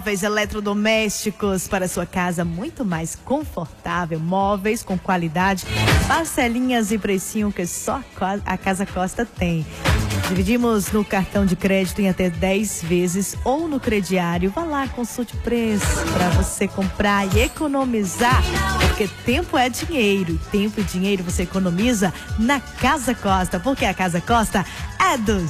Móveis eletrodomésticos para sua casa muito mais confortável, móveis com qualidade, parcelinhas e precinho que só a Casa Costa tem. Dividimos no cartão de crédito em até 10 vezes ou no crediário. Vá lá, consulte o preço para você comprar e economizar, porque tempo é dinheiro, e tempo e dinheiro você economiza na Casa Costa, porque a Casa Costa é do